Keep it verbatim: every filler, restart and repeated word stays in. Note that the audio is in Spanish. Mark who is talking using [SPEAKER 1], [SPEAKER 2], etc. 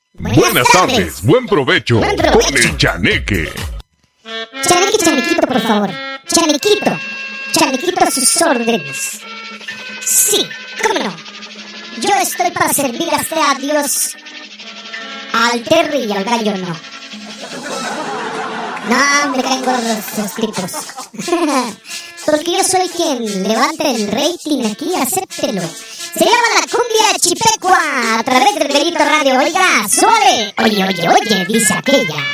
[SPEAKER 1] Buenas, Buenas tardes. tardes, buen provecho, buen provecho con el chaneque.
[SPEAKER 2] Chaneque, chanequito, por favor. Chanequito, chanequito a sus órdenes. Sí, cómo no. Yo estoy para servir hasta a Dios. Al Terry y al gallo no. No, me caen gordos esos tipos. Porque yo soy quien levanta el rating aquí, acéptelo. Se llama la cumbia chipecua a través del Delito Radio. Oiga, suave. Oye, oye, oye, dice aquella.